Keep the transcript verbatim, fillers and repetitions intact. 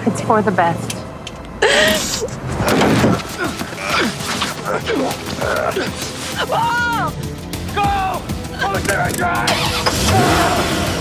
It's for the best. Oh! Go! Oh, there I drive!